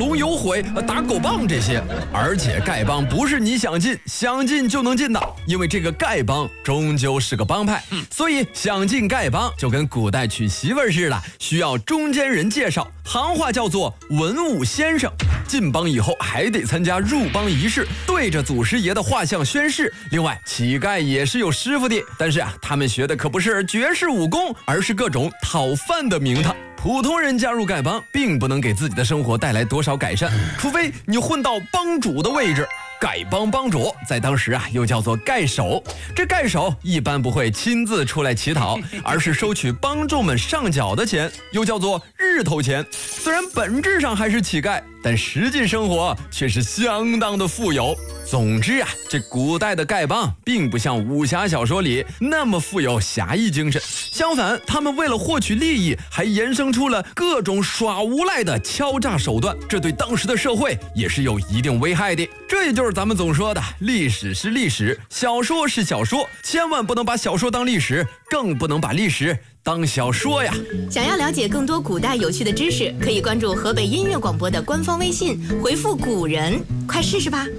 龙有悔、打狗棒这些。而且丐帮不是你想进就能进的，因为这个丐帮终究是个帮派，所以想进丐帮就跟古代娶媳妇似的，需要中间人介绍，行话叫做文武先生。进帮以后还得参加入帮仪式，对着祖师爷的画像宣誓。另外，乞丐也是有师傅的，但是他们学的可不是绝世武功，而是各种讨饭的名堂。普通人加入丐帮，并不能给自己的生活带来多少改善，除非你混到帮主的位置。丐帮帮主在当时又叫做丐首，这丐首一般不会亲自出来乞讨，而是收取帮众们上缴的钱，又叫做日头钱。虽然本质上还是乞丐，但实际生活却是相当的富有。总之这古代的丐帮并不像武侠小说里那么富有侠义精神，相反，他们为了获取利益，还衍生出了各种耍无赖的敲诈手段，这对当时的社会也是有一定危害的。这也就是咱们总说的，历史是历史，小说是小说，千万不能把小说当历史，更不能把历史当小说呀。 想要了解更多古代有趣的知识，可以关注河北音乐广播的官方微信，回复古人，快试试吧。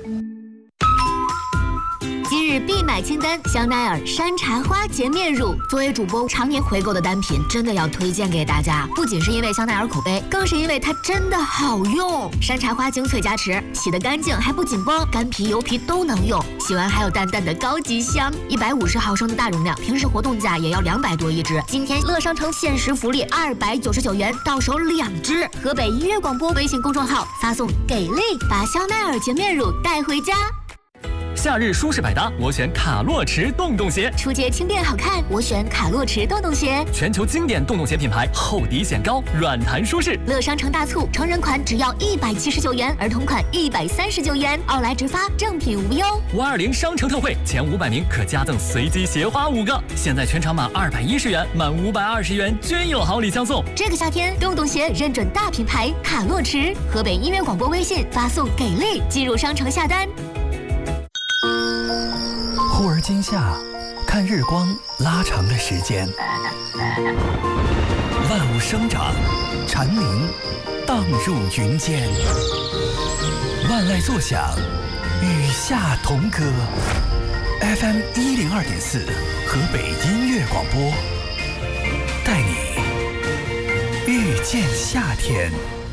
今日必买清单：香奈儿山茶花洁面乳。作为主播常年回购的单品，真的要推荐给大家。不仅是因为香奈儿口碑，更是因为它真的好用。山茶花精粹加持，洗得干净还不紧绷，干皮油皮都能用。洗完还有淡淡的高级香。150毫升的大容量，平时活动价也要200多一支。今天乐商城限时福利299元，到手2支。河北音乐广播微信公众号发送“给力”，把香奈儿洁面乳带回家。 夏日舒适百搭，我选卡洛驰洞洞鞋。 出街轻便好看，我选卡洛驰洞洞鞋。 全球经典洞洞鞋品牌，厚底显高，软弹舒适。 乐商城大促，成人款只要179元，儿童款139元，奥莱直发，正品无忧。 520商城特惠，前500名可加赠随机鞋花5个。现在全场满210元，满520元均有好礼相送。 这个夏天，洞洞鞋认准大品牌卡洛驰。河北音乐广播微信发送“给力”进入商城下单。 忽而今夏，看日光拉长了时间，万物生长，蝉鸣荡入云间，万籁作响，与夏同歌。FM 102.4，河北音乐广播，带你遇见夏天。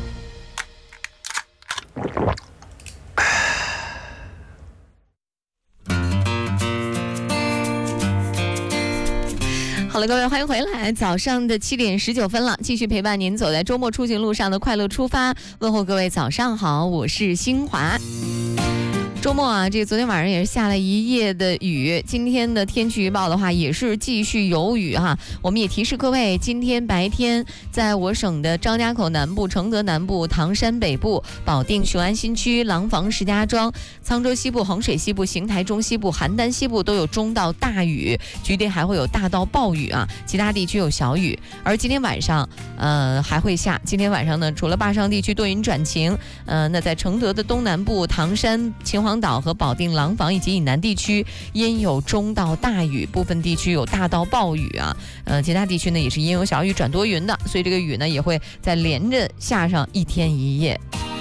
好了，各位，欢迎回来。早上的7点19分了，继续陪伴您走在周末出行路上的快乐出发。问候各位早上好，我是新华。周末这个昨天晚上也是下了一夜的雨，今天的天气预报的话也是继续有雨哈。我们也提示各位，今天白天在我省的张家口南部、承德南部、唐山北部、保定雄安新区、廊坊石家庄、沧州西部、衡水西部、邢台中西部、邯郸西部都有中到大雨，局地还会有大到暴雨啊，其他地区有小雨。而今天晚上还会下，今天晚上呢，除了坝上地区多云转晴，那在承德的东南部、唐山、秦皇岛和保定、廊坊以及以南地区阴有中到大雨，部分地区有大到暴雨啊。其他地区呢也是阴有小雨转多云的，所以这个雨呢也会再连着下上1天1夜。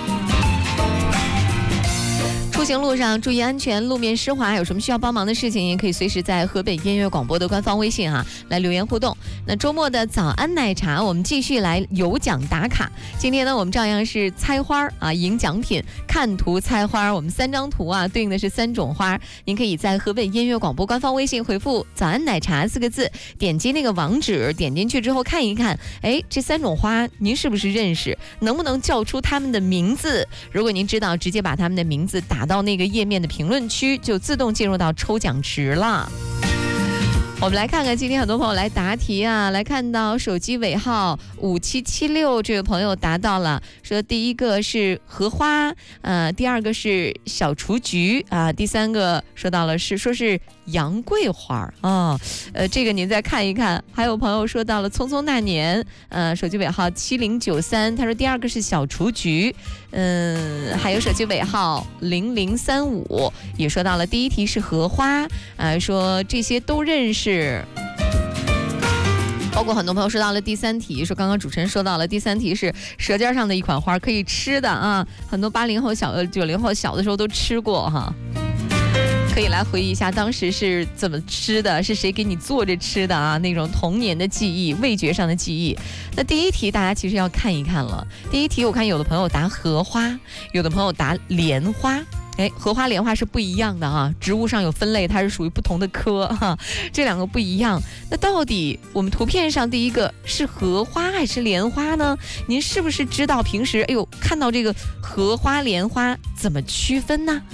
出行路上注意安全，路面湿滑，有什么需要帮忙的事情，也可以随时在河北音乐广播的官方微信来留言互动。那周末的早安奶茶，我们继续来有奖打卡。今天呢，我们照样是猜花赢奖品，看图猜花。我们3张图对应的是3种花，您可以在河北音乐广播官方微信回复早安奶茶4个字，点击那个网址，点进去之后看一看，这3种花您是不是认识，能不能叫出它们的名字？如果您知道，直接把它们的名字打到那个页面的评论区，就自动进入到抽奖池了。我们来看看今天很多朋友来答题来看到手机尾号5776这位朋友答到了，说第一个是荷花，第二个是小雏菊第三个说到了说是杨桂花这个您再看一看。还有朋友说到了匆匆那年，手机尾号7093，他说第二个是小雏菊，还有手机尾号0035也说到了第一题是荷花，说这些都认识。 包括很多朋友说到了第3题，说刚刚主持人说到了第3题是舌尖上的一款花，可以吃的啊，很多80后、90后小的时候都吃过哈。可以来回忆一下当时是怎么吃的，是谁给你做着吃的啊？那种童年的记忆，味觉上的记忆。那第1题大家其实要看一看了。第1题我看有的朋友答荷花，有的朋友答莲花。荷花莲花是不一样的啊，植物上有分类，它是属于不同的科哈，这2个不一样。那到底我们图片上第一个是荷花还是莲花呢？您是不是知道平时看到这个荷花莲花怎么区分呢？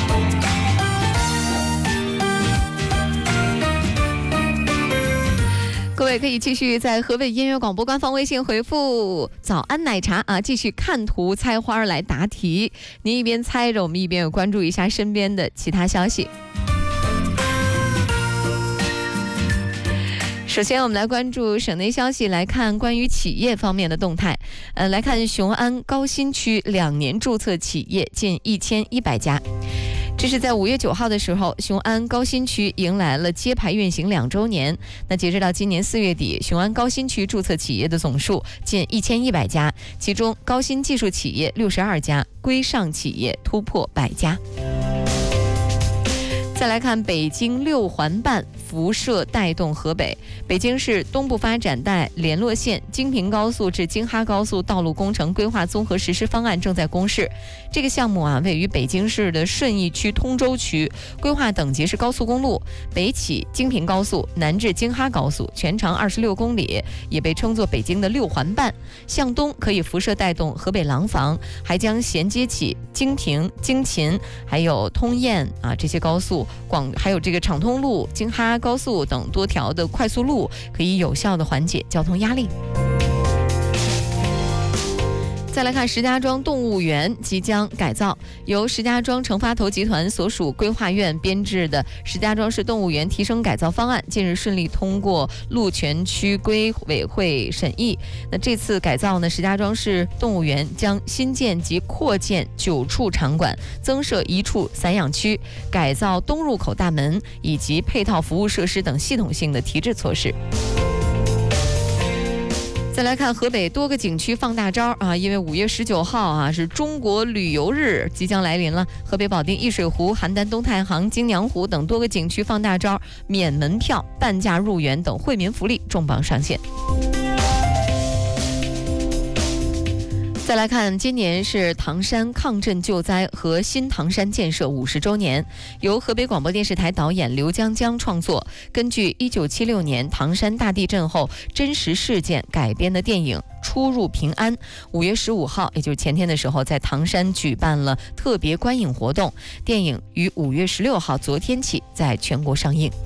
各位可以继续在河北音乐广播官方微信回复早安奶茶啊，继续看图猜花来答题。您一边猜着，我们一边有关注一下身边的其他消息。首先我们来关注省内消息，来看关于企业方面的动态。来看雄安高新区2年注册企业近1100家。这是在5月9号的时候，雄安高新区迎来了揭牌运行2周年。那截止到今年4月底，雄安高新区注册企业的总数近1100家，其中高新技术企业62家，规上企业突破100家。再来看北京6环办辐射带动河北。北京市东部发展带联络线京平高速至京哈高速道路工程规划综合实施方案正在公示。这个项目位于北京市的顺义区通州区，规划等级是高速公路，北起京平高速，南至京哈高速，全长26公里，也被称作北京的6环办。向东可以辐射带动河北廊坊，还将衔接起京平、京秦，还有通燕这些高速，还有这个畅通路、京哈高速等多条的快速路，可以有效的缓解交通压力。再来看石家庄动物园即将改造，由石家庄成发投集团所属规划院编制的石家庄市动物园提升改造方案近日顺利通过鹿泉区规委会审议。那这次改造呢，石家庄市动物园将新建及扩建9处场馆，增设1处散养区，改造东入口大门以及配套服务设施等系统性的提质措施。再来看河北多个景区放大招因为5月19号是中国旅游日即将来临了，河北保定易水湖、邯郸东太行、京娘湖等多个景区放大招，免门票、半价入园等惠民福利重磅上线。再来看，今年是唐山抗震救灾和新唐山建设50周年，由河北广播电视台导演刘江江创作，根据1976年唐山大地震后真实事件改编的电影《出入平安》，5月15号，也就是前天的时候，在唐山举办了特别观影活动，电影于5月16号昨天起在全国上映。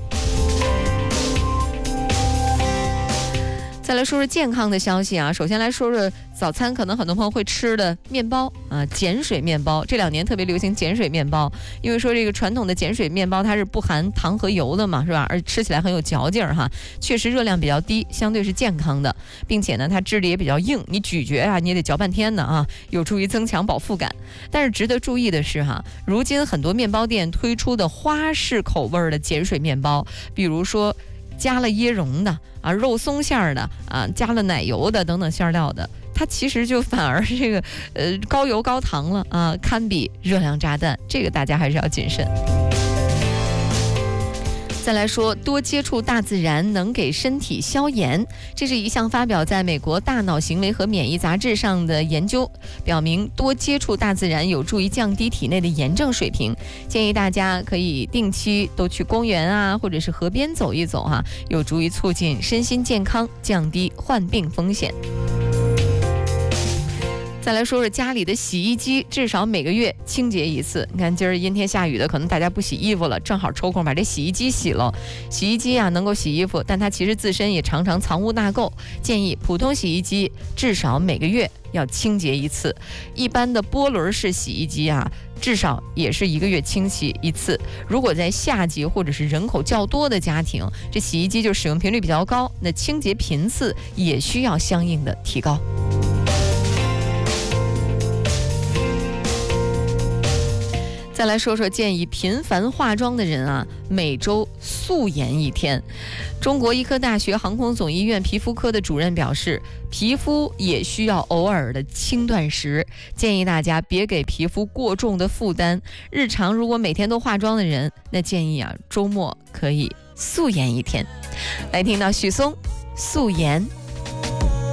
再来说说健康的消息首先来说说早餐，可能很多朋友会吃的面包碱水面包，这2年特别流行碱水面包，因为说这个传统的碱水面包它是不含糖和油的嘛，是吧？而吃起来很有嚼劲确实热量比较低，相对是健康的，并且呢它质地也比较硬，你咀嚼你也得嚼半天呢有助于增强饱腹感。但是值得注意的是如今很多面包店推出的花式口味的碱水面包，比如说加了椰蓉的肉松馅的加了奶油的等等馅料的，它其实就反而这个高油高糖了堪比热量炸弹，这个大家还是要谨慎。再来说，多接触大自然能给身体消炎，这是一项发表在美国大脑行为和免疫杂志上的研究，表明多接触大自然有助于降低体内的炎症水平，建议大家可以定期都去公园或者是河边走一走有助于促进身心健康，降低患病风险。再来说说家里的洗衣机，至少每个月清洁一次。你看今儿阴天下雨的，可能大家不洗衣服了，正好抽空把这洗衣机洗了。洗衣机能够洗衣服，但它其实自身也常常藏污纳垢，建议普通洗衣机至少每个月要清洁一次。一般的波轮式洗衣机至少也是1个月清洗一次。如果在夏季或者是人口较多的家庭，这洗衣机就使用频率比较高，那清洁频次也需要相应的提高。 再来说说建议频繁化妆的人啊，每周素颜1天。中国医科大学航空总医院皮肤科的主任表示，皮肤也需要偶尔的轻断食，建议大家别给皮肤过重的负担。日常如果每天都化妆的人，那建议啊，周末可以素颜1天。来听到许嵩素颜。